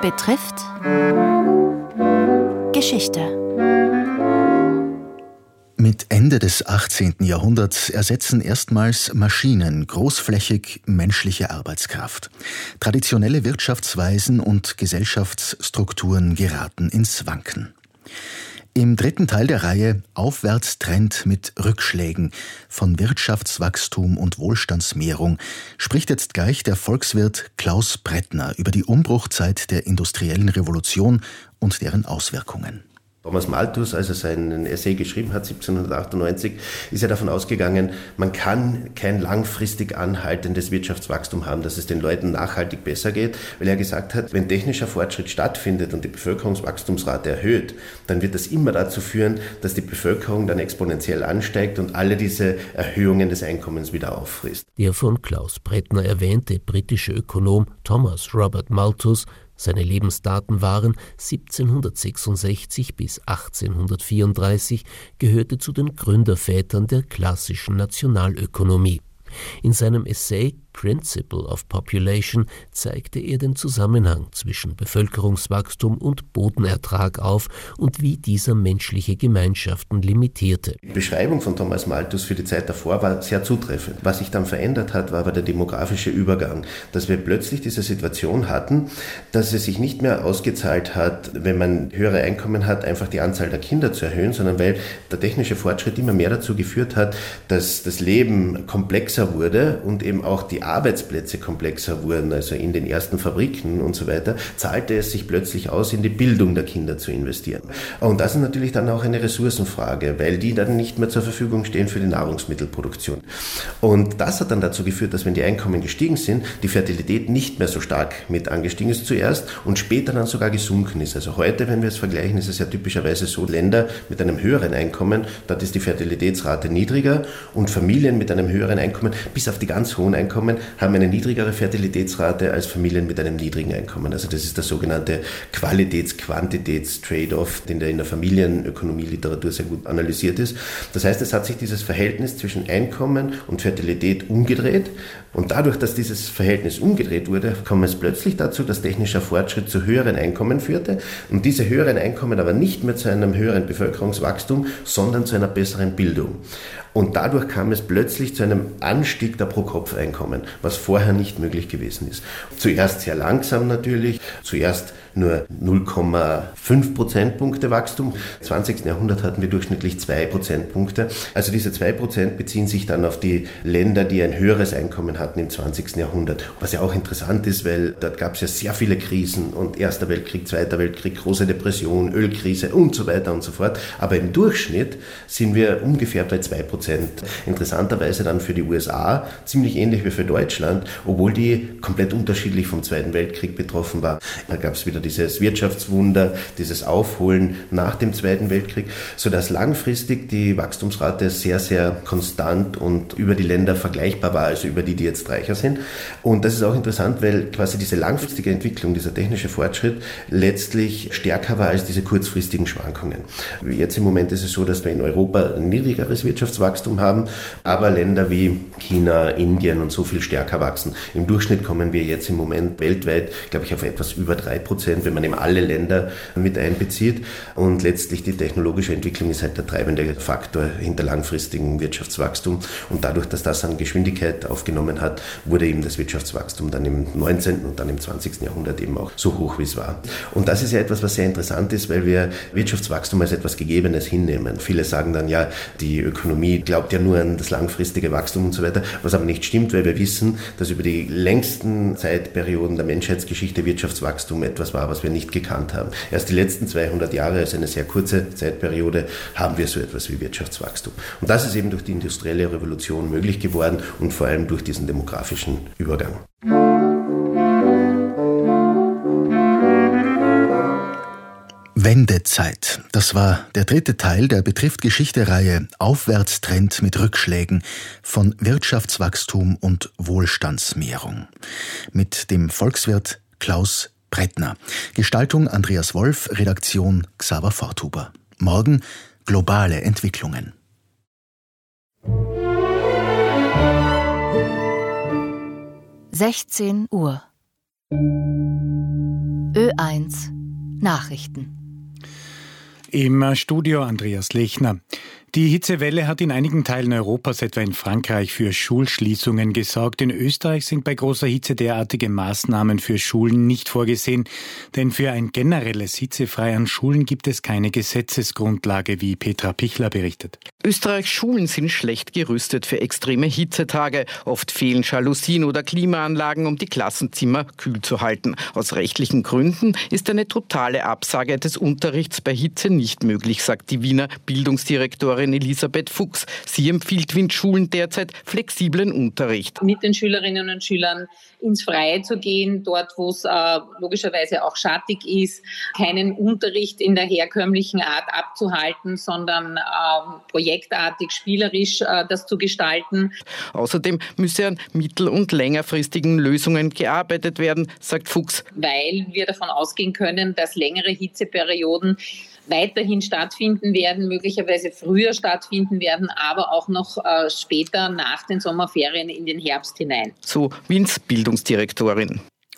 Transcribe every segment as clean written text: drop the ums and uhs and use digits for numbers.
Betrifft Geschichte. Mit Ende des 18. Jahrhunderts ersetzen erstmals Maschinen großflächig menschliche Arbeitskraft. Traditionelle Wirtschaftsweisen und Gesellschaftsstrukturen geraten ins Wanken. Im dritten Teil der Reihe Aufwärtstrend mit Rückschlägen von Wirtschaftswachstum und Wohlstandsmehrung spricht jetzt gleich der Volkswirt Klaus Brettner über die Umbruchzeit der industriellen Revolution und deren Auswirkungen. Thomas Malthus, als er seinen Essay geschrieben hat, 1798, ist ja davon ausgegangen, man kann kein langfristig anhaltendes Wirtschaftswachstum haben, dass es den Leuten nachhaltig besser geht, weil er gesagt hat, wenn technischer Fortschritt stattfindet und die Bevölkerungswachstumsrate erhöht, dann wird das immer dazu führen, dass die Bevölkerung dann exponentiell ansteigt und alle diese Erhöhungen des Einkommens wieder auffrisst. Der von Klaus Brettner erwähnte britische Ökonom Thomas Robert Malthus, seine Lebensdaten waren 1766 bis 1834, gehörte zu den Gründervätern der klassischen Nationalökonomie. In seinem Essay Principle of Population zeigte er den Zusammenhang zwischen Bevölkerungswachstum und Bodenertrag auf und wie dieser menschliche Gemeinschaften limitierte. Die Beschreibung von Thomas Malthus für die Zeit davor war sehr zutreffend. Was sich dann verändert hat, war aber der demografische Übergang, dass wir plötzlich diese Situation hatten, dass es sich nicht mehr ausgezahlt hat, wenn man höhere Einkommen hat, einfach die Anzahl der Kinder zu erhöhen, sondern weil der technische Fortschritt immer mehr dazu geführt hat, dass das Leben komplexer wurde und eben auch die Arbeitsplätze komplexer wurden, also in den ersten Fabriken und so weiter, zahlte es sich plötzlich aus, in die Bildung der Kinder zu investieren. Und das ist natürlich dann auch eine Ressourcenfrage, weil die dann nicht mehr zur Verfügung stehen für die Nahrungsmittelproduktion. Und das hat dann dazu geführt, dass wenn die Einkommen gestiegen sind, die Fertilität nicht mehr so stark mit angestiegen ist zuerst und später dann sogar gesunken ist. Also heute, wenn wir es vergleichen, ist es ja typischerweise so, Länder mit einem höheren Einkommen, dort ist die Fertilitätsrate niedriger und Familien mit einem höheren Einkommen, bis auf die ganz hohen Einkommen, haben eine niedrigere Fertilitätsrate als Familien mit einem niedrigen Einkommen. Also das ist der sogenannte Qualitäts-Quantitäts-Trade-off, den in der Familienökonomie-Literatur sehr gut analysiert ist. Das heißt, es hat sich dieses Verhältnis zwischen Einkommen und Fertilität umgedreht. Und dadurch, dass dieses Verhältnis umgedreht wurde, kam es plötzlich dazu, dass technischer Fortschritt zu höheren Einkommen führte und diese höheren Einkommen aber nicht mehr zu einem höheren Bevölkerungswachstum, sondern zu einer besseren Bildung. Und dadurch kam es plötzlich zu einem Anstieg der Pro-Kopf-Einkommen, was vorher nicht möglich gewesen ist. Zuerst sehr langsam natürlich, zuerst nur 0,5 Prozentpunkte Wachstum. Im 20. Jahrhundert hatten wir durchschnittlich 2 Prozentpunkte. Also diese 2 Prozent beziehen sich dann auf die Länder, die ein höheres Einkommen hatten im 20. Jahrhundert. Was ja auch interessant ist, weil dort gab es ja sehr viele Krisen und Erster Weltkrieg, Zweiter Weltkrieg, große Depression, Ölkrise und so weiter und so fort. Aber im Durchschnitt sind wir ungefähr bei 2 Prozent. Interessanterweise dann für die USA ziemlich ähnlich wie für Deutschland, obwohl die komplett unterschiedlich vom Zweiten Weltkrieg betroffen war. Da gab es wieder dieses Wirtschaftswunder, dieses Aufholen nach dem Zweiten Weltkrieg, sodass langfristig die Wachstumsrate sehr, sehr konstant und über die Länder vergleichbar war, also über die jetzt reicher sind. Und das ist auch interessant, weil quasi diese langfristige Entwicklung, dieser technische Fortschritt letztlich stärker war als diese kurzfristigen Schwankungen. Jetzt im Moment ist es so, dass wir in Europa ein niedrigeres Wirtschaftswachstum haben, aber Länder wie China, Indien und so viel stärker wachsen. Im Durchschnitt kommen wir jetzt im Moment weltweit, glaube ich, auf etwas über 3%, wenn man eben alle Länder mit einbezieht. Und letztlich die technologische Entwicklung ist halt der treibende Faktor hinter langfristigem Wirtschaftswachstum. Und dadurch, dass das an Geschwindigkeit aufgenommen hat, wurde eben das Wirtschaftswachstum dann im 19. und dann im 20. Jahrhundert eben auch so hoch, wie es war. Und das ist ja etwas, was sehr interessant ist, weil wir Wirtschaftswachstum als etwas Gegebenes hinnehmen. Viele sagen dann, ja, die Ökonomie glaubt ja nur an das langfristige Wachstum und so weiter, was aber nicht stimmt, weil wir wissen, dass über die längsten Zeitperioden der Menschheitsgeschichte Wirtschaftswachstum etwas war, was wir nicht gekannt haben. Erst die letzten 200 Jahre, also eine sehr kurze Zeitperiode, haben wir so etwas wie Wirtschaftswachstum. Und das ist eben durch die industrielle Revolution möglich geworden und vor allem durch diesen demografischen Übergang. Wendezeit. Das war der dritte Teil der Betrifft Geschichte-Reihe Aufwärtstrend mit Rückschlägen von Wirtschaftswachstum und Wohlstandsmehrung. Mit dem Volkswirt Klaus Brettner. Gestaltung Andreas Wolf, Redaktion Xaver Forthuber. Morgen globale Entwicklungen. (16 Uhr) SWR1 Nachrichten. Im Studio Andreas Lechner. Die Hitzewelle hat in einigen Teilen Europas, etwa in Frankreich, für Schulschließungen gesorgt. In Österreich sind bei großer Hitze derartige Maßnahmen für Schulen nicht vorgesehen. Denn für ein generelles Hitzefrei an Schulen gibt es keine Gesetzesgrundlage, wie Petra Pichler berichtet. Österreichs Schulen sind schlecht gerüstet für extreme Hitzetage. Oft fehlen Jalousien oder Klimaanlagen, um die Klassenzimmer kühl zu halten. Aus rechtlichen Gründen ist eine totale Absage des Unterrichts bei Hitze nicht möglich, sagt die Wiener Bildungsdirektorin Elisabeth Fuchs. Sie empfiehlt Wien-Schulen derzeit flexiblen Unterricht. Mit den Schülerinnen und Schülern ins Freie zu gehen, dort wo es logischerweise auch schattig ist, keinen Unterricht in der herkömmlichen Art abzuhalten, sondern projektartig, spielerisch das zu gestalten. Außerdem müsse an mittel- und längerfristigen Lösungen gearbeitet werden, sagt Fuchs. Weil wir davon ausgehen können, dass längere Hitzeperioden weiterhin stattfinden werden, möglicherweise früher stattfinden werden, aber auch noch später nach den Sommerferien in den Herbst hinein. So Wiens Bildungsdirektorin.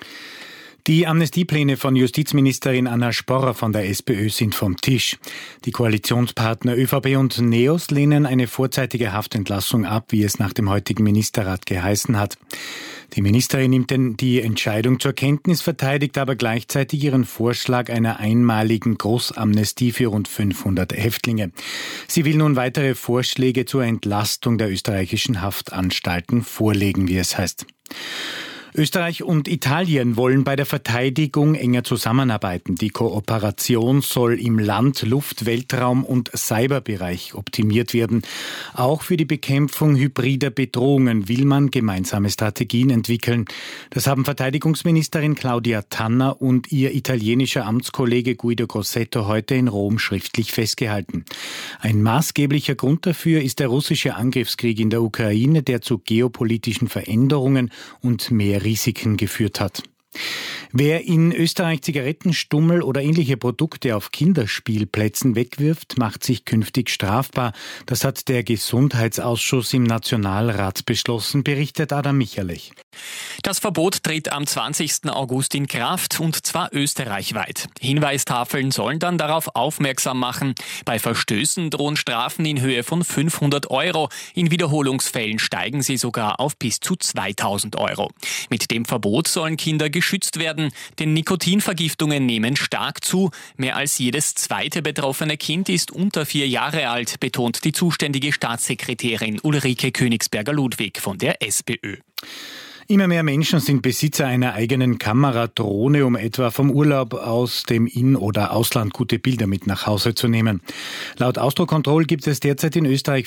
Die Amnestiepläne von Justizministerin Anna Sporrer von der SPÖ sind vom Tisch. Die Koalitionspartner ÖVP und NEOS lehnen eine vorzeitige Haftentlassung ab, wie es nach dem heutigen Ministerrat geheißen hat. Die Ministerin nimmt die Entscheidung zur Kenntnis, verteidigt aber gleichzeitig ihren Vorschlag einer einmaligen Großamnestie für rund 500 Häftlinge. Sie will nun weitere Vorschläge zur Entlastung der österreichischen Haftanstalten vorlegen, wie es heißt. Österreich und Italien wollen bei der Verteidigung enger zusammenarbeiten. Die Kooperation soll im Land-, Luft-, Weltraum- und Cyberbereich optimiert werden. Auch für die Bekämpfung hybrider Bedrohungen will man gemeinsame Strategien entwickeln. Das haben Verteidigungsministerin Claudia Tanner und ihr italienischer Amtskollege Guido Crosetto heute in Rom schriftlich festgehalten. Ein maßgeblicher Grund dafür ist der russische Angriffskrieg in der Ukraine, der zu geopolitischen Veränderungen und mehr Risiken geführt hat. Wer in Österreich Zigaretten, Stummel oder ähnliche Produkte auf Kinderspielplätzen wegwirft, macht sich künftig strafbar. Das hat der Gesundheitsausschuss im Nationalrat beschlossen, berichtet Adam Michalich. Das Verbot tritt am 20. August in Kraft, und zwar österreichweit. Hinweistafeln sollen dann darauf aufmerksam machen. Bei Verstößen drohen Strafen in Höhe von 500 €. In Wiederholungsfällen steigen sie sogar auf bis zu 2.000 €. Mit dem Verbot sollen Kinder geschützt werden, denn Nikotinvergiftungen nehmen stark zu. Mehr als jedes zweite betroffene Kind ist unter 4 Jahre alt, betont die zuständige Staatssekretärin Ulrike Königsberger-Ludwig von der SPÖ. Immer mehr Menschen sind Besitzer einer eigenen Kameradrohne, um etwa vom Urlaub aus dem In- oder Ausland gute Bilder mit nach Hause zu nehmen. Laut Austrocontrol gibt es derzeit in Österreich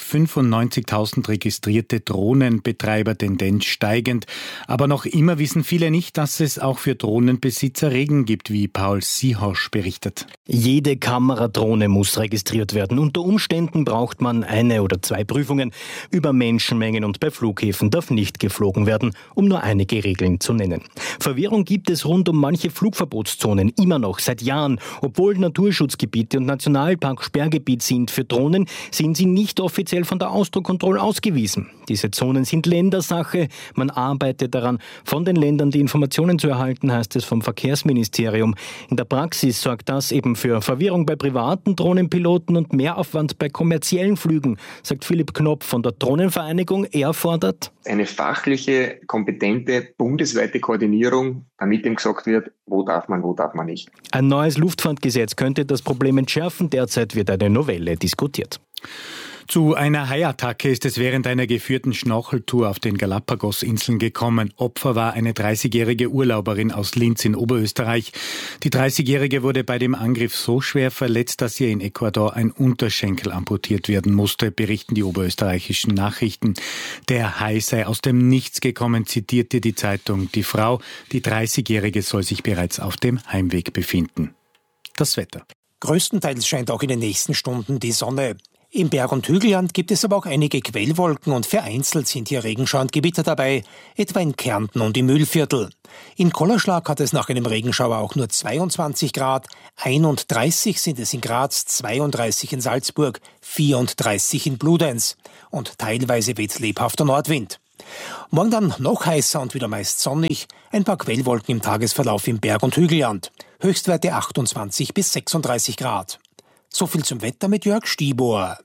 95.000 registrierte Drohnenbetreiber, Tendenz steigend. Aber noch immer wissen viele nicht, dass es auch für Drohnenbesitzer Regeln gibt, wie Paul Siehosch berichtet. Jede Kameradrohne muss registriert werden. Unter Umständen braucht man 1 oder 2 Prüfungen über Menschenmengen, und bei Flughäfen darf nicht geflogen werden, um nur einige Regeln zu nennen. Verwirrung gibt es rund um manche Flugverbotszonen immer noch seit Jahren. Obwohl Naturschutzgebiete und Nationalpark Sperrgebiet sind für Drohnen, sind sie nicht offiziell von der Austrocontrol ausgewiesen. Diese Zonen sind Ländersache. Man arbeitet daran, von den Ländern die Informationen zu erhalten, heißt es vom Verkehrsministerium. In der Praxis sorgt das eben für Verwirrung bei privaten Drohnenpiloten und Mehraufwand bei kommerziellen Flügen, sagt Philipp Knopf von der Drohnenvereinigung. Er fordert eine fachliche, kompetente, bundesweite Koordinierung, damit ihm gesagt wird, wo darf man nicht. Ein neues Luftfahrtgesetz könnte das Problem entschärfen. Derzeit wird eine Novelle diskutiert. Zu einer Haiattacke ist es während einer geführten Schnorcheltour auf den Galapagos-Inseln gekommen. Opfer war eine 30-jährige Urlauberin aus Linz in Oberösterreich. Die 30-jährige wurde bei dem Angriff so schwer verletzt, dass ihr in Ecuador ein Unterschenkel amputiert werden musste, berichten die oberösterreichischen Nachrichten. Der Hai sei aus dem Nichts gekommen, zitierte die Zeitung. Die Frau, die 30-jährige, soll sich bereits auf dem Heimweg befinden. Das Wetter. Größtenteils scheint auch in den nächsten Stunden die Sonne. Im Berg- und Hügelland gibt es aber auch einige Quellwolken, und vereinzelt sind hier Regenschauer und Gewitter dabei, etwa in Kärnten und im Mühlviertel. In Kollerschlag hat es nach einem Regenschauer auch nur 22 Grad, 31 sind es in Graz, 32 in Salzburg, 34 in Bludenz, und teilweise weht lebhafter Nordwind. Morgen dann noch heißer und wieder meist sonnig, ein paar Quellwolken im Tagesverlauf im Berg- und Hügelland. Höchstwerte 28 bis 36 Grad. So viel zum Wetter mit Jörg Stibor.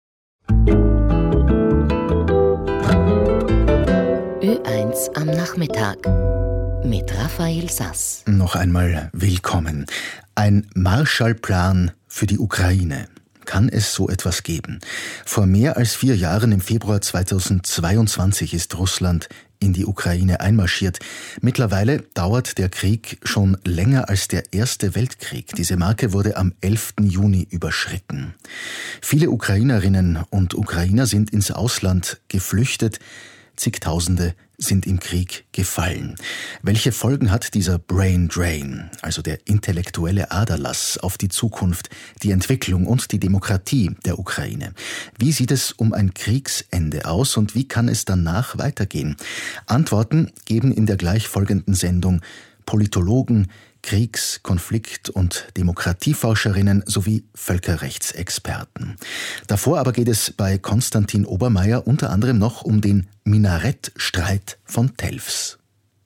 Ö1 am Nachmittag mit Raphael Sass. Noch einmal willkommen. Ein Marshallplan für die Ukraine. Kann es so etwas geben? Vor mehr als 4 Jahren, im Februar 2022, ist Russland in die Ukraine einmarschiert. Mittlerweile dauert der Krieg schon länger als der Erste Weltkrieg. Diese Marke wurde am 11. Juni überschritten. Viele Ukrainerinnen und Ukrainer sind ins Ausland geflüchtet. Zigtausende sind im Krieg gefallen. Welche Folgen hat dieser Brain Drain, also der intellektuelle Aderlass, auf die Zukunft, die Entwicklung und die Demokratie der Ukraine? Wie sieht es um ein Kriegsende aus und wie kann es danach weitergehen? Antworten geben in der gleich folgenden Sendung Politologen, Kriegs-, Konflikt- und Demokratieforscherinnen sowie Völkerrechtsexperten. Davor aber geht es bei Konstantin Obermeier unter anderem noch um den Minarettstreit von Telfs.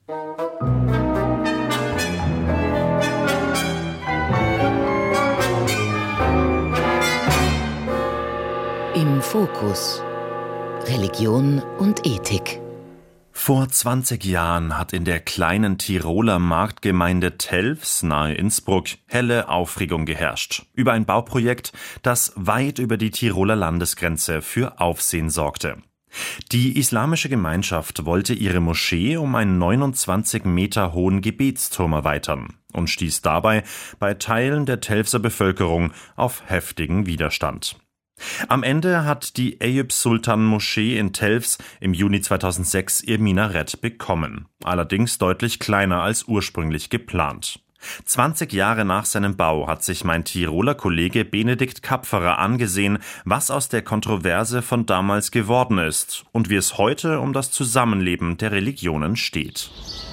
Im Fokus: Religion und Ethik. Vor 20 Jahren hat in der kleinen Tiroler Marktgemeinde Telfs nahe Innsbruck helle Aufregung geherrscht über ein Bauprojekt, das weit über die Tiroler Landesgrenze für Aufsehen sorgte. Die islamische Gemeinschaft wollte ihre Moschee um einen 29 Meter hohen Gebetsturm erweitern und stieß dabei bei Teilen der Telfser Bevölkerung auf heftigen Widerstand. Am Ende hat die Eyüp-Sultan-Moschee in Telfs im Juni 2006 ihr Minarett bekommen, allerdings deutlich kleiner als ursprünglich geplant. 20 Jahre nach seinem Bau hat sich mein Tiroler Kollege Benedikt Kapferer angesehen, was aus der Kontroverse von damals geworden ist und wie es heute um das Zusammenleben der Religionen steht.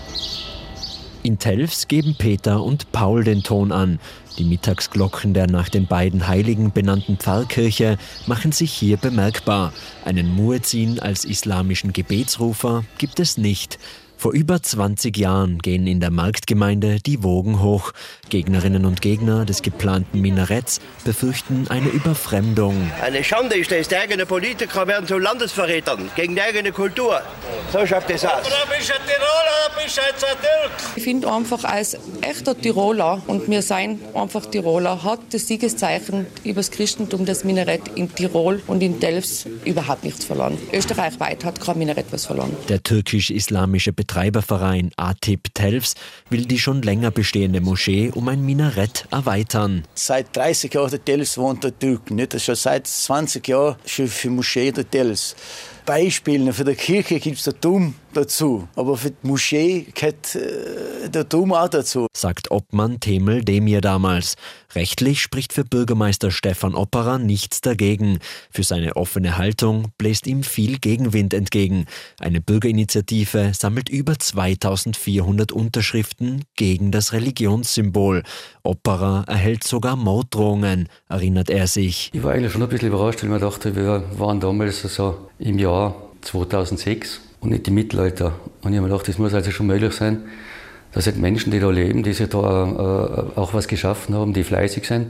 In Telfs geben Peter und Paul den Ton an. Die Mittagsglocken der nach den beiden Heiligen benannten Pfarrkirche machen sich hier bemerkbar. Einen Muezzin als islamischen Gebetsrufer gibt es nicht. Vor über 20 Jahren gehen in der Marktgemeinde die Wogen hoch. Gegnerinnen und Gegner des geplanten Minaretts befürchten eine Überfremdung. Eine Schande ist es, die eigenen Politiker werden zu Landesverrätern gegen die eigene Kultur. So schaut das aus. Oder bist du ein Tiroler oder bist du ein Türk? Ich finde einfach, als echter Tiroler, und wir seien einfach Tiroler, hat das Siegeszeichen über das Christentum, das Minarett in Tirol und in Telfs überhaupt nichts verloren. Österreichweit hat kein Minarett was verloren. Der türkisch-islamische Betreiberverein ATIP Telfs will die schon länger bestehende Moschee um ein Minarett erweitern. Seit 30 Jahren der Telfs wohnt der Türk, nicht? Schon seit 20 Jahren schon für Moschee der Telfs. Beispiele für die Kirche gibt es der Dom dazu, aber für die Moschee gehört der Dom auch dazu. Sagt Obmann Temel Demir damals. Rechtlich spricht für Bürgermeister Stefan Opperer nichts dagegen. Für seine offene Haltung bläst ihm viel Gegenwind entgegen. Eine Bürgerinitiative sammelt über 2400 Unterschriften gegen das Religionssymbol. Opperer erhält sogar Morddrohungen, erinnert er sich. Ich war eigentlich schon ein bisschen überrascht, weil ich mir dachte, wir waren damals so im Jahr 2006 und nicht im Mittelalter. Und ich habe mir gedacht, das muss also schon möglich sein, dass halt Menschen, die da leben, die sich da auch was geschaffen haben, die fleißig sind,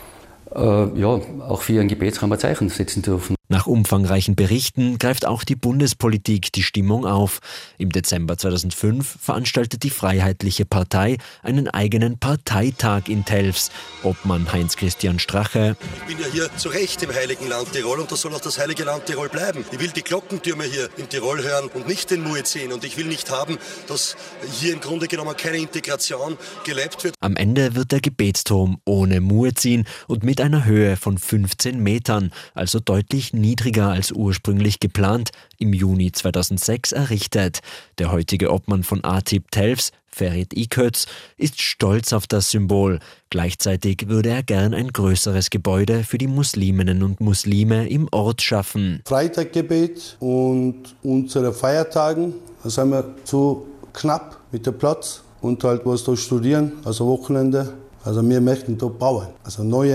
auch für ihren Gebetsraum ein Zeichen setzen dürfen. Nach umfangreichen Berichten greift auch die Bundespolitik die Stimmung auf. Im Dezember 2005 veranstaltet die Freiheitliche Partei einen eigenen Parteitag in Telfs. Obmann Heinz-Christian Strache: Ich bin ja hier zu Recht im Heiligen Land Tirol und das soll auch das Heilige Land Tirol bleiben. Ich will die Glockentürme hier in Tirol hören und nicht den Muezzin. Und ich will nicht haben, dass hier im Grunde genommen keine Integration gelebt wird. Am Ende wird der Gebetsturm ohne Muezzin und mit einer Höhe von 15 Metern, also deutlich niedriger als ursprünglich geplant, im Juni 2006 errichtet. Der heutige Obmann von ATIP Telfs, Ferit İköz, ist stolz auf das Symbol. Gleichzeitig würde er gern ein größeres Gebäude für die Musliminnen und Muslime im Ort schaffen. Freitaggebet und unsere Feiertagen, da sind wir zu knapp mit dem Platz und halt was da studieren, also Wochenende. Also wir möchten da bauen, also neue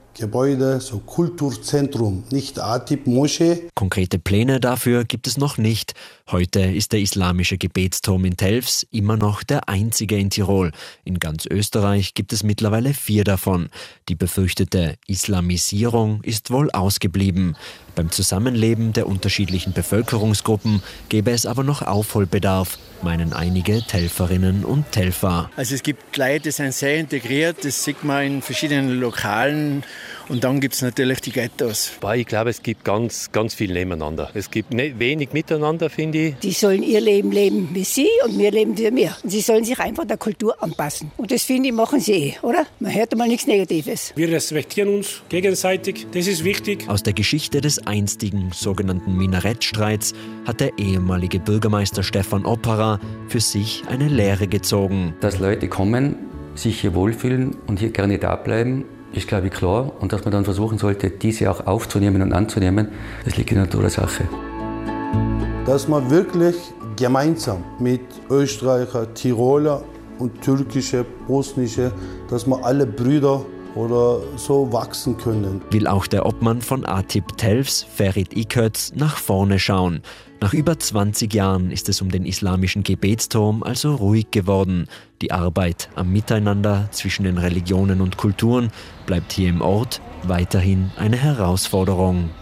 Gebäude, so Kulturzentrum, nicht ATIP-Moschee. Konkrete Pläne dafür gibt es noch nicht. Heute ist der islamische Gebetsturm in Telfs immer noch der einzige in Tirol. In ganz Österreich gibt es mittlerweile 4 davon. Die befürchtete Islamisierung ist wohl ausgeblieben. Beim Zusammenleben der unterschiedlichen Bevölkerungsgruppen gäbe es aber noch Aufholbedarf, meinen einige Telferinnen und Telfer. Also es gibt Leute, die sind sehr integriert, das sieht man in verschiedenen Lokalen. Und dann gibt es natürlich die Ghettos. Ich glaube, es gibt ganz viel nebeneinander. Es gibt wenig miteinander, finde ich. Die sollen ihr Leben leben wie sie und wir leben wie wir. Und sie sollen sich einfach der Kultur anpassen. Und das, finde ich, machen sie oder? Man hört einmal nichts Negatives. Wir respektieren uns gegenseitig, das ist wichtig. Aus der Geschichte des einstigen sogenannten Minarettstreits hat der ehemalige Bürgermeister Stefan Opperer für sich eine Lehre gezogen. Dass Leute kommen, sich hier wohlfühlen und hier gerne da bleiben, ist, glaube ich, klar. Und dass man dann versuchen sollte, diese auch aufzunehmen und anzunehmen, das liegt in der Natur der Sache. Dass man wirklich gemeinsam mit Österreicher, Tiroler und türkische, bosnische, dass wir alle Brüder oder so wachsen können. Will auch der Obmann von ATIP Telfs, Ferit Iköz, nach vorne schauen. Nach über 20 Jahren ist es um den islamischen Gebetsturm also ruhig geworden. Die Arbeit am Miteinander zwischen den Religionen und Kulturen bleibt hier im Ort weiterhin eine Herausforderung.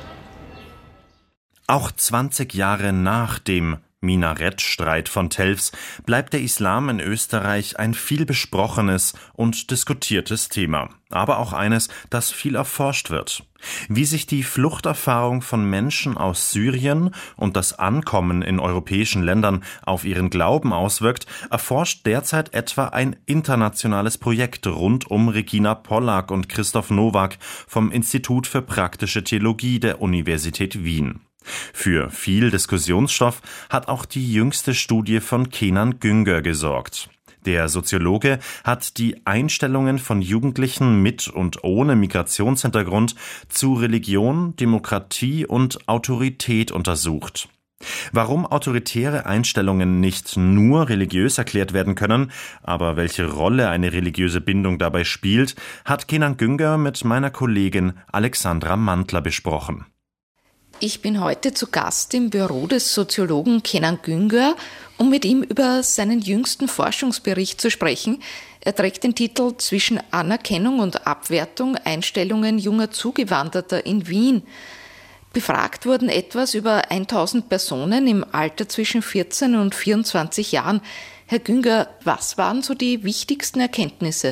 Auch 20 Jahre nach dem Minarettstreit von Telfs bleibt der Islam in Österreich ein viel besprochenes und diskutiertes Thema, aber auch eines, das viel erforscht wird. Wie sich die Fluchterfahrung von Menschen aus Syrien und das Ankommen in europäischen Ländern auf ihren Glauben auswirkt, erforscht derzeit etwa ein internationales Projekt rund um Regina Pollack und Christoph Nowak vom Institut für praktische Theologie der Universität Wien. Für viel Diskussionsstoff hat auch die jüngste Studie von Kenan Güngör gesorgt. Der Soziologe hat die Einstellungen von Jugendlichen mit und ohne Migrationshintergrund zu Religion, Demokratie und Autorität untersucht. Warum autoritäre Einstellungen nicht nur religiös erklärt werden können, aber welche Rolle eine religiöse Bindung dabei spielt, hat Kenan Güngör mit meiner Kollegin Alexandra Mantler besprochen. Ich bin heute zu Gast im Büro des Soziologen Kenan Güngör, um mit ihm über seinen jüngsten Forschungsbericht zu sprechen. Er trägt den Titel »Zwischen Anerkennung und Abwertung Einstellungen junger Zugewanderter in Wien«. Befragt wurden etwas über 1000 Personen im Alter zwischen 14 und 24 Jahren. Herr Güngör, was waren so die wichtigsten Erkenntnisse?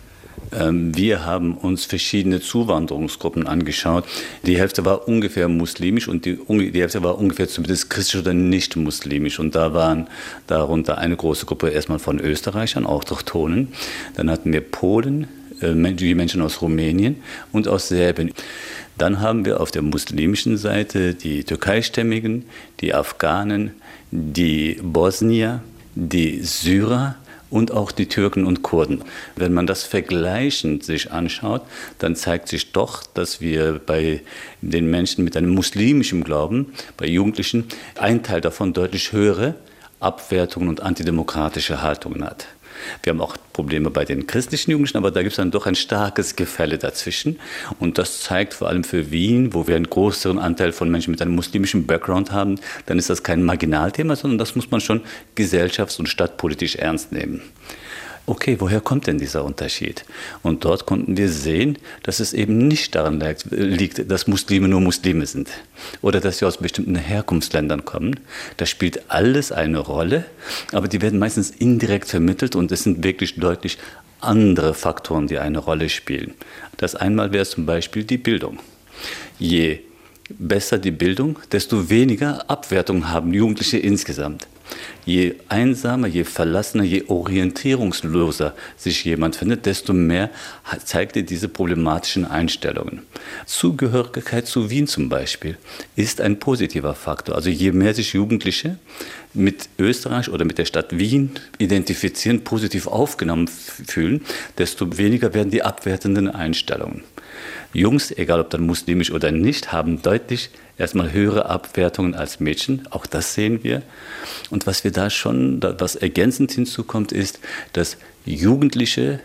Wir haben uns verschiedene Zuwanderungsgruppen angeschaut. Die Hälfte war ungefähr muslimisch und die Hälfte war ungefähr zumindest christlich oder nicht muslimisch. Und da waren darunter eine große Gruppe erstmal von Österreichern, Autochtonen. Dann hatten wir Polen, die Menschen aus Rumänien und aus Serbien. Dann haben wir auf der muslimischen Seite die Türkeistämmigen, die Afghanen, die Bosnier, die Syrer und auch die Türken und Kurden. Wenn man das vergleichend sich anschaut, dann zeigt sich doch, dass wir bei den Menschen mit einem muslimischen Glauben, bei Jugendlichen, ein Teil davon deutlich höhere Abwertungen und antidemokratische Haltungen hat. Wir haben auch Probleme bei den christlichen Jugendlichen, aber da gibt es dann doch ein starkes Gefälle dazwischen. Und das zeigt vor allem für Wien, wo wir einen größeren Anteil von Menschen mit einem muslimischen Background haben, dann ist das kein Marginalthema, sondern das muss man schon gesellschafts- und stadtpolitisch ernst nehmen. Okay, woher kommt denn dieser Unterschied? Und dort konnten wir sehen, dass es eben nicht daran liegt, dass Muslime nur Muslime sind oder dass sie aus bestimmten Herkunftsländern kommen. Das spielt alles eine Rolle, aber die werden meistens indirekt vermittelt und es sind wirklich deutlich andere Faktoren, die eine Rolle spielen. Das einmal wäre zum Beispiel die Bildung. Je besser die Bildung, desto weniger Abwertung haben Jugendliche insgesamt. Je einsamer, je verlassener, je orientierungsloser sich jemand findet, desto mehr zeigt er diese problematischen Einstellungen. Zugehörigkeit zu Wien zum Beispiel ist ein positiver Faktor. Also je mehr sich Jugendliche mit Österreich oder mit der Stadt Wien identifizieren, positiv aufgenommen fühlen, desto weniger werden die abwertenden Einstellungen. Jungs, egal ob dann muslimisch oder nicht, haben deutlich erstmal höhere Abwertungen als Mädchen. Auch das sehen wir. Und was wir da schon, was ergänzend hinzukommt, ist, dass Jugendliche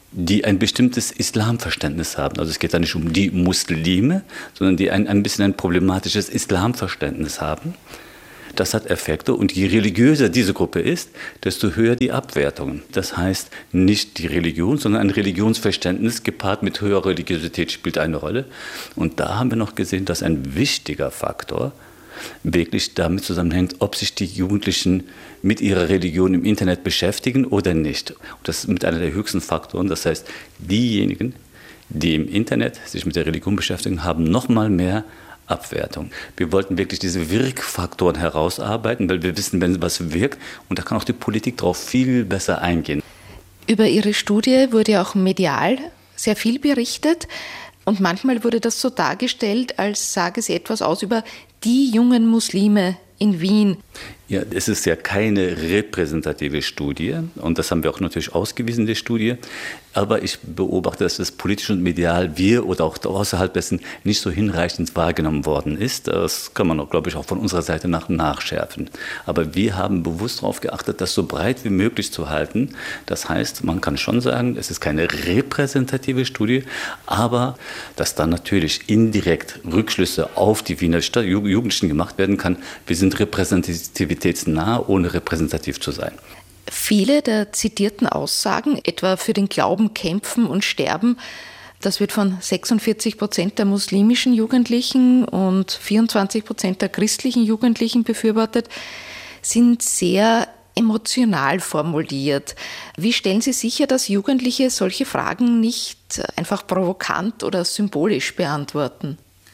die ein bestimmtes Islamverständnis haben. Also es geht da nicht um die Muslime, sondern die ein bisschen ein problematisches Islamverständnis haben. Das hat Effekte und je religiöser diese Gruppe ist, desto höher die Abwertungen. Das heißt, nicht die Religion, sondern ein Religionsverständnis gepaart mit höherer Religiosität spielt eine Rolle. Und da haben wir noch gesehen, dass ein wichtiger Faktor wirklich damit zusammenhängt, ob sich die Jugendlichen mit ihrer Religion im Internet beschäftigen oder nicht. Und das ist mit einer der höchsten Faktoren. Das heißt, diejenigen, die im Internet sich mit der Religion beschäftigen, haben noch mal mehr Abwertung. Wir wollten wirklich diese Wirkfaktoren herausarbeiten, weil wir wissen, wenn was wirkt, und da kann auch die Politik darauf viel besser eingehen. Über Ihre Studie wurde auch medial sehr viel berichtet und manchmal wurde das so dargestellt, als sage sie etwas aus über die jungen Muslime in Wien. Ja, es ist ja keine repräsentative Studie und das haben wir auch natürlich ausgewiesen, die Studie. Aber ich beobachte, dass das politisch und medial oder auch außerhalb dessen nicht so hinreichend wahrgenommen worden ist. Das kann man auch, glaube ich, auch von unserer Seite nachschärfen. Aber wir haben bewusst darauf geachtet, das so breit wie möglich zu halten. Das heißt, man kann schon sagen, es ist keine repräsentative Studie, aber dass dann natürlich indirekt Rückschlüsse auf die Wiener Jugendlichen gemacht werden kann. Wir sind repräsentativitätsnah, ohne repräsentativ zu sein. Viele der zitierten Aussagen, etwa für den Glauben kämpfen und sterben, das wird von 46% der muslimischen Jugendlichen und 24% der christlichen Jugendlichen befürwortet, sind sehr emotional formuliert. Wie stellen Sie sicher, dass Jugendliche solche Fragen nicht einfach provokant oder symbolisch beantworten?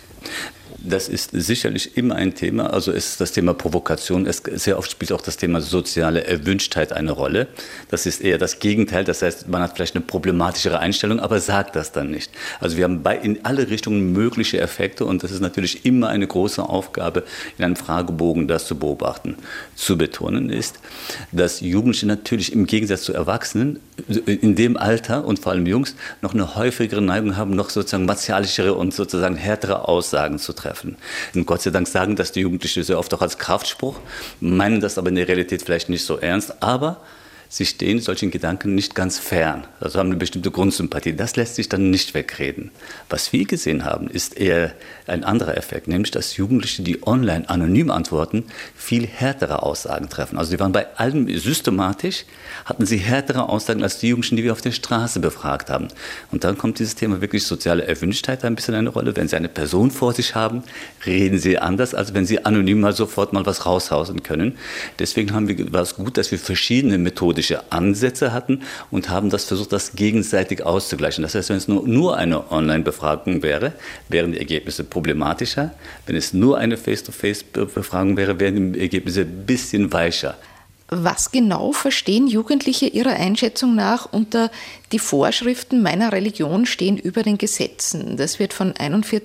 Das ist sicherlich immer ein Thema, also ist das Thema Provokation, sehr oft spielt auch das Thema soziale Erwünschtheit eine Rolle. Das ist eher das Gegenteil, das heißt, man hat vielleicht eine problematischere Einstellung, aber sagt das dann nicht. Also wir haben in alle Richtungen mögliche Effekte und das ist natürlich immer eine große Aufgabe, in einem Fragebogen das zu beobachten. Zu betonen ist, dass Jugendliche natürlich im Gegensatz zu Erwachsenen in dem Alter und vor allem Jungs noch eine häufigere Neigung haben, noch sozusagen martialischere und sozusagen härtere Aussagen zu treffen. Und Gott sei Dank sagen das die Jugendlichen sehr oft auch als Kraftspruch, meinen das aber in der Realität vielleicht nicht so ernst, aber sie stehen solchen Gedanken nicht ganz fern, also haben eine bestimmte Grundsympathie. Das lässt sich dann nicht wegreden. Was wir gesehen haben, ist eher ein anderer Effekt, nämlich dass Jugendliche, die online anonym antworten, viel härtere Aussagen treffen. Also sie waren bei allem systematisch, hatten sie härtere Aussagen als die Jugendlichen, die wir auf der Straße befragt haben. Und dann kommt dieses Thema wirklich soziale Erwünschtheit ein bisschen eine Rolle. Wenn Sie eine Person vor sich haben, reden Sie anders, als wenn Sie anonym mal sofort mal was raushausen können. Deswegen war es gut, dass wir verschiedene methodische Ansätze hatten und haben das versucht, das gegenseitig auszugleichen. Das heißt, wenn es nur eine Online-Befragung wäre, wären die Ergebnisse problematischer. Wenn es nur eine Face-to-Face-Befragung wäre, wären die Ergebnisse ein bisschen weicher. Was genau verstehen Jugendliche Ihrer Einschätzung nach unter die Vorschriften meiner Religion stehen über den Gesetzen? Das wird von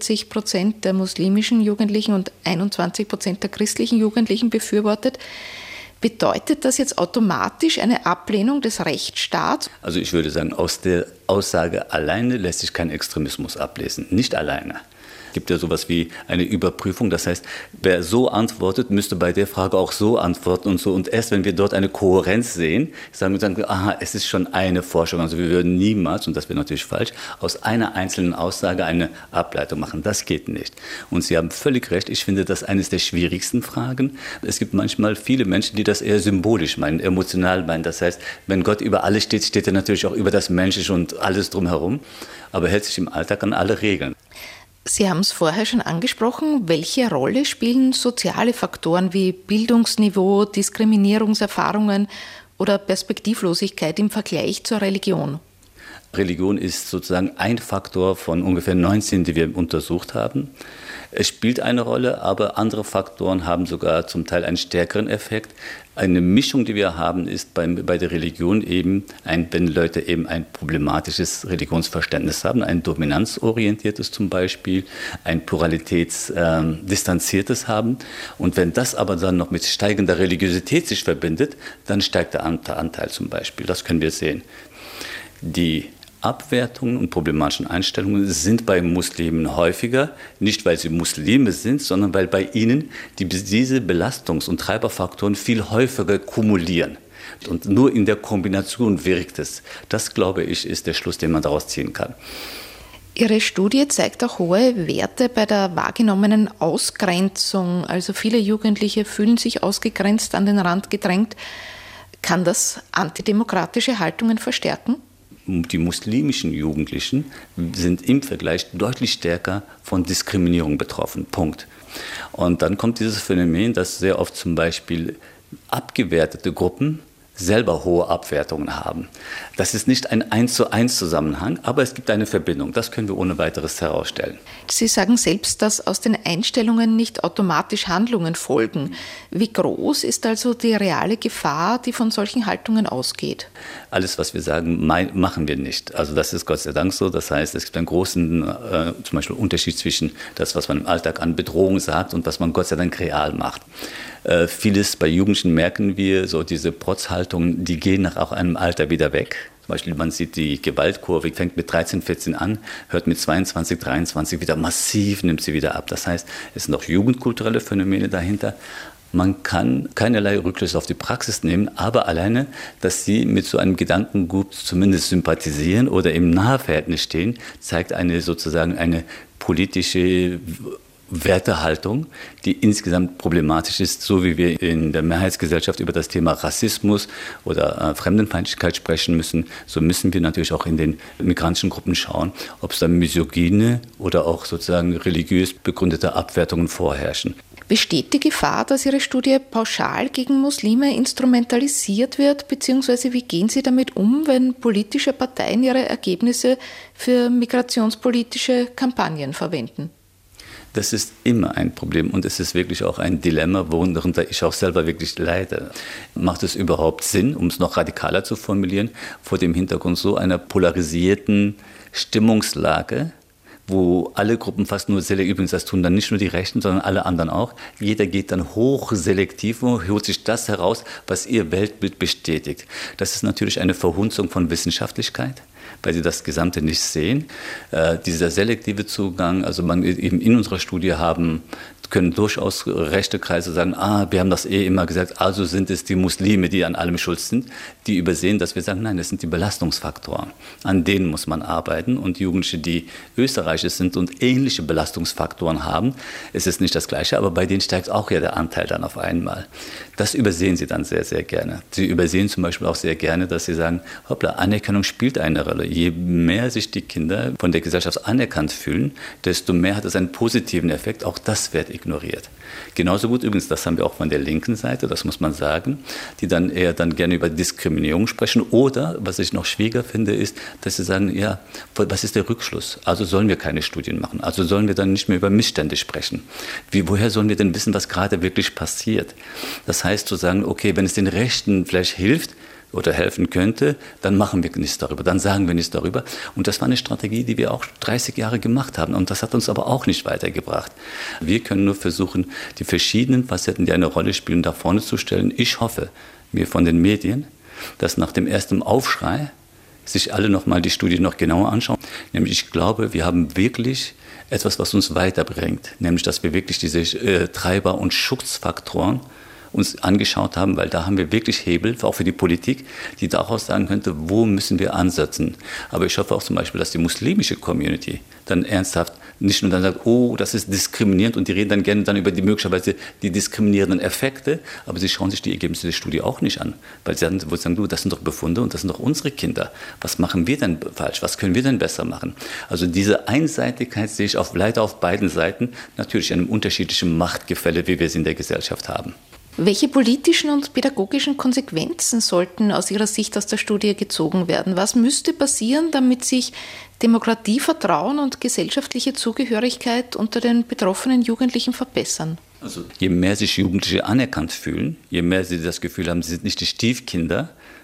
41% der muslimischen Jugendlichen und 21% der christlichen Jugendlichen befürwortet. Bedeutet das jetzt automatisch eine Ablehnung des Rechtsstaats? Also ich würde sagen, aus der Aussage alleine lässt sich kein Extremismus ablesen. Nicht alleine. Es gibt ja sowas wie eine Überprüfung. Das heißt, wer so antwortet, müsste bei der Frage auch so antworten und so. Und erst wenn wir dort eine Kohärenz sehen, sagen wir dann, aha, es ist schon eine Forschung. Also wir würden niemals, und das wäre natürlich falsch, aus einer einzelnen Aussage eine Ableitung machen. Das geht nicht. Und Sie haben völlig recht. Ich finde das eines der schwierigsten Fragen. Es gibt manchmal viele Menschen, die das eher symbolisch meinen, emotional meinen. Das heißt, wenn Gott über alles steht, steht er natürlich auch über das Menschliche und alles drumherum. Aber hält sich im Alltag an alle Regeln. Sie haben es vorher schon angesprochen. Welche Rolle spielen soziale Faktoren wie Bildungsniveau, Diskriminierungserfahrungen oder Perspektivlosigkeit im Vergleich zur Religion? Religion ist sozusagen ein Faktor von ungefähr 19, die wir untersucht haben. Es spielt eine Rolle, aber andere Faktoren haben sogar zum Teil einen stärkeren Effekt. Eine Mischung, die wir haben, ist bei der Religion eben, wenn Leute eben ein problematisches Religionsverständnis haben, ein dominanzorientiertes zum Beispiel, ein pluralitätsdistanziertes haben. Und wenn das aber dann noch mit steigender Religiosität sich verbindet, dann steigt der Anteil zum Beispiel. Das können wir sehen. Die Abwertungen und problematischen Einstellungen sind bei Muslimen häufiger, nicht weil sie Muslime sind, sondern weil bei ihnen diese Belastungs- und Treiberfaktoren viel häufiger kumulieren. Und nur in der Kombination wirkt es. Das, glaube ich, ist der Schluss, den man daraus ziehen kann. Ihre Studie zeigt auch hohe Werte bei der wahrgenommenen Ausgrenzung. Also viele Jugendliche fühlen sich ausgegrenzt, an den Rand gedrängt. Kann das antidemokratische Haltungen verstärken? Die muslimischen Jugendlichen sind im Vergleich deutlich stärker von Diskriminierung betroffen. Punkt. Und dann kommt dieses Phänomen, dass sehr oft zum Beispiel abgewertete Gruppen selber hohe Abwertungen haben. Das ist nicht ein 1:1 Zusammenhang, aber es gibt eine Verbindung. Das können wir ohne weiteres herausstellen. Sie sagen selbst, dass aus den Einstellungen nicht automatisch Handlungen folgen. Wie groß ist also die reale Gefahr, die von solchen Haltungen ausgeht? Alles, was wir sagen, machen wir nicht. Also das ist Gott sei Dank so. Das heißt, es gibt einen großen zum Beispiel Unterschied zwischen das, was man im Alltag an Bedrohung sagt und was man Gott sei Dank real macht. Vieles bei Jugendlichen merken wir, so diese Protzhaltungen, die gehen nach auch einem Alter wieder weg. Zum Beispiel, man sieht die Gewaltkurve, fängt mit 13, 14 an, hört mit 22, 23 wieder massiv, nimmt sie wieder ab. Das heißt, es sind auch jugendkulturelle Phänomene dahinter. Man kann keinerlei Rückschlüsse auf die Praxis nehmen, aber alleine, dass sie mit so einem Gedankengut zumindest sympathisieren oder im Nahverhältnis stehen, zeigt sozusagen eine politische Wertehaltung, die insgesamt problematisch ist, so wie wir in der Mehrheitsgesellschaft über das Thema Rassismus oder Fremdenfeindlichkeit sprechen müssen, so müssen wir natürlich auch in den migrantischen Gruppen schauen, ob es da misogyne oder auch sozusagen religiös begründete Abwertungen vorherrschen. Besteht die Gefahr, dass Ihre Studie pauschal gegen Muslime instrumentalisiert wird, beziehungsweise wie gehen Sie damit um, wenn politische Parteien ihre Ergebnisse für migrationspolitische Kampagnen verwenden? Das ist immer ein Problem und es ist wirklich auch ein Dilemma, worunter ich auch selber wirklich leide. Macht es überhaupt Sinn, um es noch radikaler zu formulieren, vor dem Hintergrund so einer polarisierten Stimmungslage, wo alle Gruppen fast nur selektiv, übrigens das tun dann nicht nur die Rechten, sondern alle anderen auch. Jeder geht dann hochselektiv und holt sich das heraus, was ihr Weltbild bestätigt. Das ist natürlich eine Verhunzung von Wissenschaftlichkeit, weil sie das Gesamte nicht sehen. Dieser selektive Zugang, also eben in unserer Studie können durchaus rechte Kreise sagen, wir haben das immer gesagt, also sind es die Muslime, die an allem schuld sind, die übersehen, dass wir sagen, nein, das sind die Belastungsfaktoren. An denen muss man arbeiten und Jugendliche, die Österreicher sind und ähnliche Belastungsfaktoren haben, es ist nicht das Gleiche, aber bei denen steigt auch ja der Anteil dann auf einmal. Das übersehen sie dann sehr, sehr gerne. Sie übersehen zum Beispiel auch sehr gerne, dass sie sagen, hoppla, Anerkennung spielt eine Rolle. Je mehr sich die Kinder von der Gesellschaft anerkannt fühlen, desto mehr hat es einen positiven Effekt. Auch das wird ignoriert. Genauso gut übrigens, das haben wir auch von der linken Seite, das muss man sagen, die dann eher gerne über Diskriminierung sprechen oder, was ich noch schwieriger finde, ist, dass sie sagen, ja, was ist der Rückschluss? Also sollen wir keine Studien machen, also sollen wir dann nicht mehr über Missstände sprechen. Woher sollen wir denn wissen, was gerade wirklich passiert? Das heißt zu sagen, okay, wenn es den Rechten vielleicht hilft, oder helfen könnte, dann machen wir nichts darüber, dann sagen wir nichts darüber. Und das war eine Strategie, die wir auch 30 Jahre gemacht haben. Und das hat uns aber auch nicht weitergebracht. Wir können nur versuchen, die verschiedenen Facetten, die eine Rolle spielen, da vorne zu stellen. Ich hoffe mir von den Medien, dass nach dem ersten Aufschrei sich alle nochmal die Studie noch genauer anschauen. Nämlich, ich glaube, wir haben wirklich etwas, was uns weiterbringt. Nämlich, dass wir wirklich diese Treiber- und Schutzfaktoren uns angeschaut haben, weil da haben wir wirklich Hebel, auch für die Politik, die daraus sagen könnte, wo müssen wir ansetzen. Aber ich hoffe auch zum Beispiel, dass die muslimische Community dann ernsthaft nicht nur dann sagt, oh, das ist diskriminierend und die reden dann gerne über die möglicherweise die diskriminierenden Effekte, aber sie schauen sich die Ergebnisse der Studie auch nicht an, weil sie dann sagen, du, das sind doch Befunde und das sind doch unsere Kinder. Was machen wir denn falsch? Was können wir denn besser machen? Also diese Einseitigkeit sehe ich leider auf beiden Seiten, natürlich in einem unterschiedlichen Machtgefälle, wie wir es in der Gesellschaft haben. Welche politischen und pädagogischen Konsequenzen sollten aus Ihrer Sicht aus der Studie gezogen werden? Was müsste passieren, damit sich Demokratievertrauen und gesellschaftliche Zugehörigkeit unter den betroffenen Jugendlichen verbessern? Also je mehr sich Jugendliche anerkannt fühlen, je mehr sie das Gefühl haben, sie sind nicht die Stiefkinder,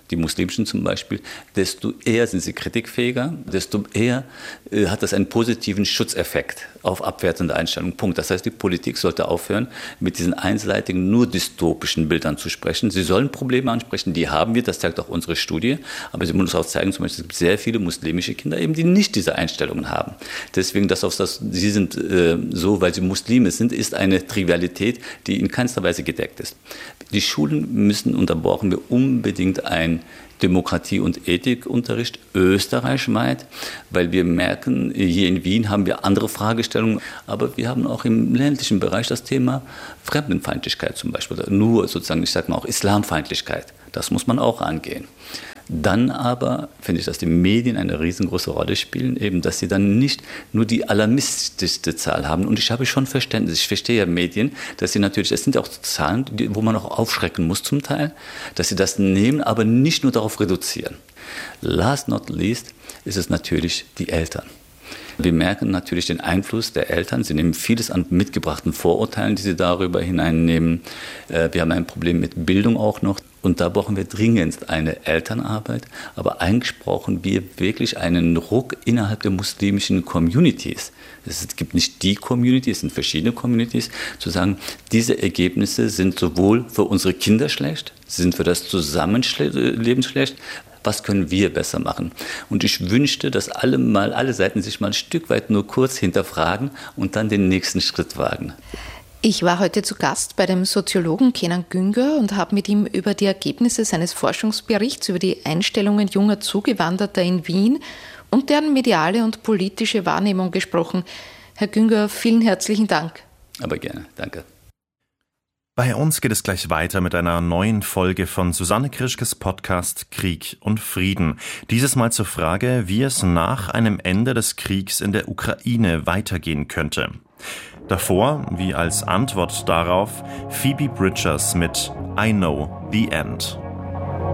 die muslimischen zum Beispiel, desto eher sind sie kritikfähiger, desto eher hat das einen positiven Schutzeffekt auf abwertende Einstellungen. Punkt. Das heißt, die Politik sollte aufhören, mit diesen einseitigen, nur dystopischen Bildern zu sprechen. Sie sollen Probleme ansprechen, die haben wir, das zeigt auch unsere Studie, aber sie muss auch zeigen, zum Beispiel, es gibt sehr viele muslimische Kinder eben, die nicht diese Einstellungen haben. Deswegen, sie sind so, weil sie Muslime sind, ist eine Trivialität, die in keinster Weise gedeckt ist. Die Schulen müssen, und da brauchen wir unbedingt ein Demokratie- und Ethikunterricht österreichweit, weil wir merken, hier in Wien haben wir andere Fragestellungen, aber wir haben auch im ländlichen Bereich das Thema Fremdenfeindlichkeit zum Beispiel, oder nur sozusagen, ich sage mal auch Islamfeindlichkeit. Das muss man auch angehen. Dann aber finde ich, dass die Medien eine riesengroße Rolle spielen, eben, dass sie dann nicht nur die alarmistischste Zahl haben. Und ich habe schon Verständnis, ich verstehe ja Medien, dass sie natürlich, es sind auch Zahlen, wo man auch aufschrecken muss zum Teil, dass sie das nehmen, aber nicht nur darauf reduzieren. Last not least ist es natürlich die Eltern. Wir merken natürlich den Einfluss der Eltern. Sie nehmen vieles an mitgebrachten Vorurteilen, die sie darüber hineinnehmen. Wir haben ein Problem mit Bildung auch noch. Und da brauchen wir dringend eine Elternarbeit. Aber eigentlich brauchen wir wirklich einen Ruck innerhalb der muslimischen Communities. Es gibt nicht die Community, es sind verschiedene Communities, zu sagen, diese Ergebnisse sind sowohl für unsere Kinder schlecht, sie sind für das Zusammenleben schlecht. Was können wir besser machen? Und ich wünschte, dass alle Seiten sich mal ein Stück weit nur kurz hinterfragen und dann den nächsten Schritt wagen. Ich war heute zu Gast bei dem Soziologen Kenan Güngör und habe mit ihm über die Ergebnisse seines Forschungsberichts über die Einstellungen junger Zugewanderter in Wien und deren mediale und politische Wahrnehmung gesprochen. Herr Güngör, vielen herzlichen Dank. Aber gerne, danke. Bei uns geht es gleich weiter mit einer neuen Folge von Susanne Krischkes Podcast Krieg und Frieden. Dieses Mal zur Frage, wie es nach einem Ende des Kriegs in der Ukraine weitergehen könnte. Davor, wie als Antwort darauf, Phoebe Bridgers mit I Know the End.